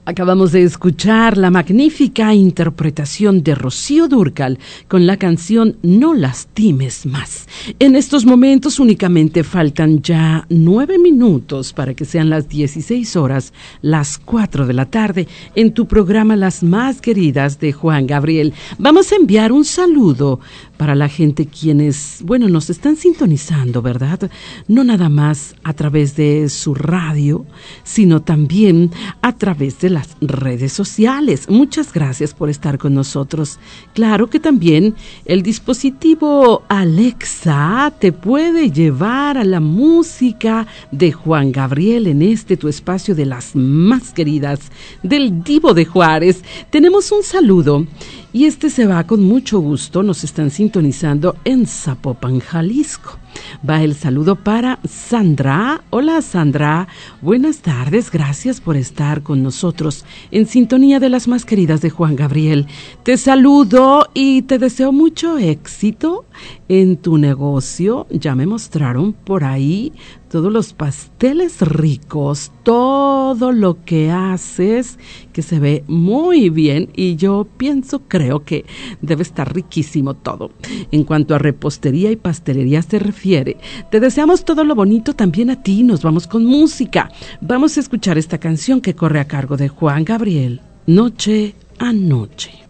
Acabamos de escuchar la magnífica interpretación de Rocío Dúrcal con la canción No lastimes más. En estos momentos únicamente faltan ya 9 minutos para que sean las 16 horas, las 4 de la tarde, en tu programa Las Más Queridas de Juan Gabriel. Vamos a enviar un saludo para la gente quienes, nos están sintonizando, ¿verdad? No nada más a través de su radio, sino también a través de las redes sociales. Muchas gracias por estar con nosotros. Claro que también el dispositivo Alexa te puede llevar a la música de Juan Gabriel en tu espacio de Las Más Queridas del Divo de Juárez. Tenemos un saludo y se va con mucho gusto. Nos están sintonizando en Zapopan, Jalisco. Va el saludo para Sandra. Hola Sandra, buenas tardes, gracias por estar con nosotros en sintonía de Las Más Queridas de Juan Gabriel. Te saludo y te deseo mucho éxito en tu negocio. Ya me mostraron por ahí todos los pasteles ricos, todo lo que haces, que se ve muy bien y yo creo que debe estar riquísimo todo. En cuanto a repostería y pastelería se refiere, te deseamos todo lo bonito también a ti. Nos vamos con música. Vamos a escuchar esta canción que corre a cargo de Juan Gabriel, Noche a Noche.